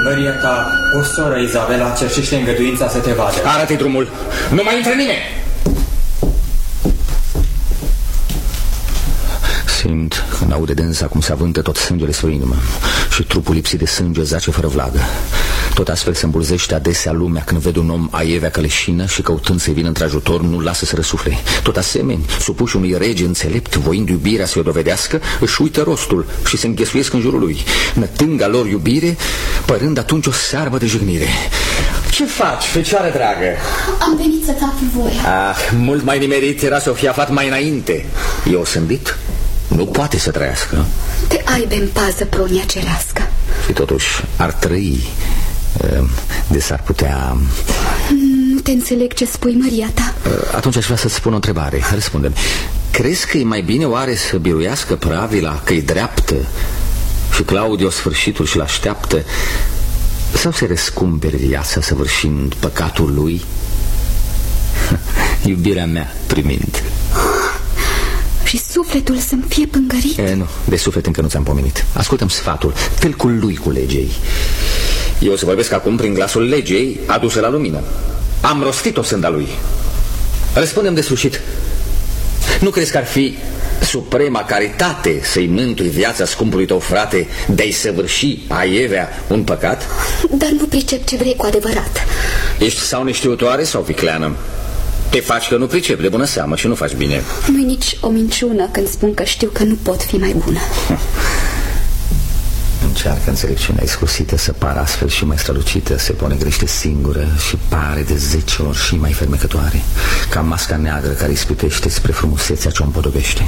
Măria ta, o soră, Izabela, cerșește îngăduința să te vadă. Arată-i drumul. Nu mai intră nimeni. Simt când aude dânsa cum se avântă tot sângele spre inimă și trupul lipsit de sânge zace fără vlagă. Tot astfel se îmbulzește adesea lumea când vede un om aievea că leșină și căutând să-i vină într-ajutor nu lasă să răsufle. Tot asemeni, supuși unui rege înțelept, voind iubirea să-i o dovedească, își uită rostul și se înghesuiesc în jurul lui, nătânga lor iubire, părând atunci o searbă de jignire. Ce faci, fecioară dragă? Am venit să-ți aflu voia. Mult mai nimerit era să o fi aflat mai înainte. E osândit? Nu poate să trăiască. Te aibă în pază, pronia cerească. Și totuși ar trăi. De s-ar putea... Nu te înțeleg ce spui, Măria ta. Atunci aș vrea să-ți spun o întrebare. Răspunde-mi. Crezi că e mai bine oare să biruiască Pravila că e dreaptă și Claudio sfârșitul și l-așteaptă, sau să răscumperi viața săvârșind păcatul lui? Iubirea mea primind. Și sufletul să-mi fie pângărit? Nu, de suflet încă nu ți-am pomenit. Ascultă-mi sfatul, tâlcul lui cu legei. Eu o să vorbesc acum prin glasul legei adusă la lumină. Am rostit-o sânda lui. Răspundem de sfârșit. Nu crezi că ar fi suprema caritate să-i mântui viața scumpului tău frate de-ai săvârși aievea un păcat? Dar nu pricep ce vrei cu adevărat. Ești sau neștiutoare sau vicleană? Te faci că nu pricep de bună seamă și nu faci bine. Nu-i nici o minciună când spun că știu că nu pot fi mai bună. Încearcă înțelepciunea exclusită să pară astfel și mai strălucită, se pune grește singură și pare de 10 ori și mai fermecătoare, ca masca neagră care ispitește spre frumusețea ce o împodobește.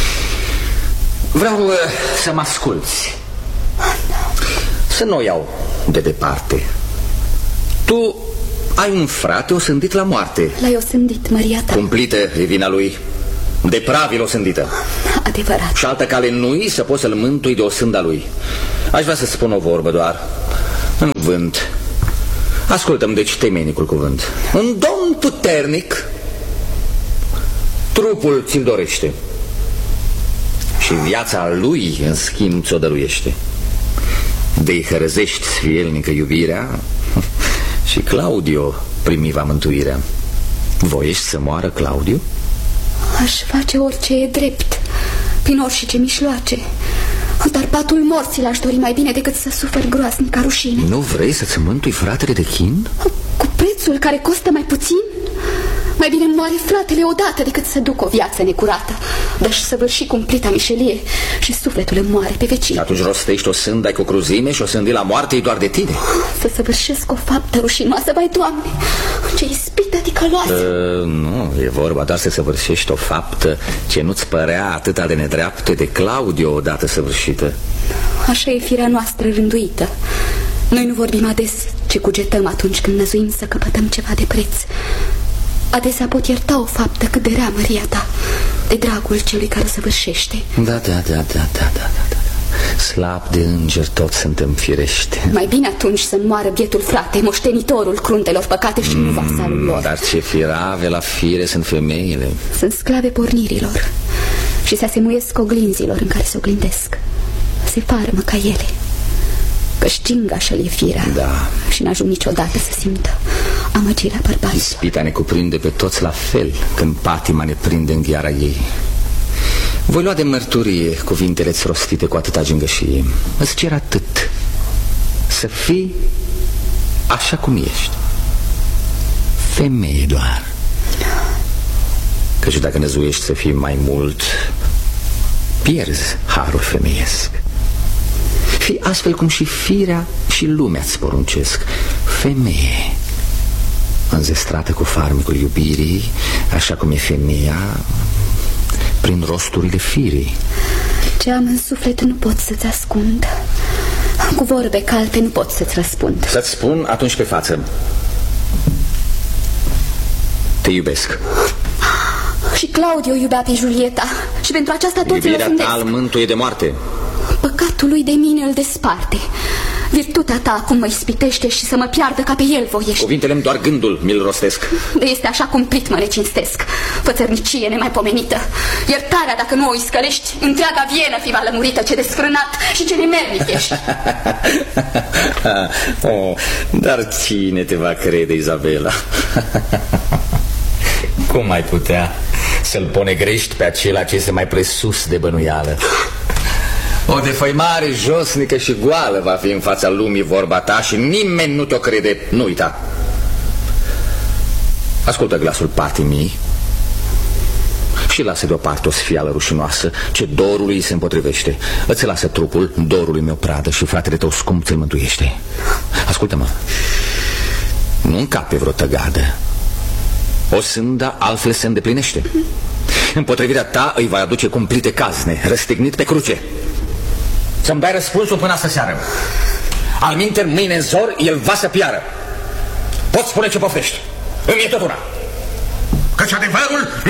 Vreau să mă asculți. Să nu o iau de departe. Tu ai un frate osândit la moarte. L-ai osândit, Măria ta. Cumplită e vina lui. De Pravil osândită. Adevărat. Și altă cale nu-i să poți să-l mântui de osânda lui. Aș vrea să spun o vorbă doar. În cuvânt. Ascultă-mi deci temenicul cuvânt. Un domn puternic trupul ți-l dorește și viața lui în schimb ți-o dăruiește. De-i hărăzești sfielnică iubirea și Claudio primi va mântuirea. Voiești să moară Claudio? Aș face orice e drept, prin orice mișloace. Dar patul morții l-aș dori mai bine decât să sufăr groasnica rușine. Nu vrei să-ți mântui fratele de chin? Cu prețul care costă mai puțin? Mai bine moare fratele odată decât să duc o viață necurată, de-aș săvârși cumplita mișelie și sufletul îmi moare pe vecie. Atunci rostești o sândai cu cruzime și o sândi la moarte doar de tine. Să săvârșesc o faptă rușinoasă, vai Doamne, ce ispită ticăloasă. Nu, e vorba doar să săvârșești o faptă ce nu-ți părea atâta de nedreaptă de Claudio odată săvârșită. Așa e firea noastră rânduită. Noi nu vorbim ades, ci cugetăm atunci când năzuim să căpătăm ceva de preț. Adesea pot ierta o faptă cât de rea, Măria ta, de dragul celui care o săvârșește. Da. Slab de înger tot suntem firești. Mai bine atunci să moară bietul frate, moștenitorul cruntelor păcate și nu vasalul lor. Dar ce firave la fire sunt femeile. Sunt sclave pornirilor și se asemuiesc oglinzilor în care se oglindesc. Se farmă ca ele, că-și gingașă-l e firea. Da. Și n-ajung niciodată să simtă amăgirea bărbaților. Ispita ne cuprinde pe toți la fel când patima ne prinde în gheara ei. Voi lua de mărturie cuvintele-ți rostite cu atâta gingășie. Îți cer atât: să fii așa cum ești, femeie doar. Căci dacă năzuiești să fii mai mult, pierzi harul femeiesc. Fii astfel cum și firea și lumea-ți poruncesc, femeie, înzestrată cu farmecul iubirii, așa cum e femeia prin rosturile firii. Ce am în suflet nu pot să-ți ascund, cu vorbe calte nu pot să-ți răspund. Să-ți spun atunci pe față: te iubesc. Și Claudio iubea pe Julieta și pentru aceasta toți îl ofundesc. Iubirea ta îl mântuie de moarte. Păcatul lui de mine îl desparte. Virtutea ta acum mă ispitește și să mă piardă ca pe el voiești. Cuvintele-mi doar gândul mi-l rostesc. De este așa cumplit mă necinstesc. Fățărnicie nemaipomenită. Iertarea dacă nu o iscălești, întreaga Vienă fi va lămurită. Ce desfrânat și ce nemernic ești. Dar cine te va crede, Izabela? Cum ai putea să-l ponegrești pe acela ce este mai presus de bănuială? O defăimare josnică și goală va fi în fața lumii vorba ta și nimeni nu te-o crede. Nu uita. Ascultă glasul patimii și lasă deoparte o sfială rușinoasă ce dorului îi se împotrivește. Îți lasă trupul, dorului meu pradă și fratele tău scump ți-l mântuiește. Ascultă-mă. Nu încape vreo tăgadă. O sânda altfel se îndeplinește. Împotrivirea ta îi va aduce cumplite cazne, răstignit pe cruce. Să-mi dai răspunsul până astă seară. Alminteri, mâine în zor, el va să piară. Poți spune ce poftești. Îmi e tot una. Căci adevărul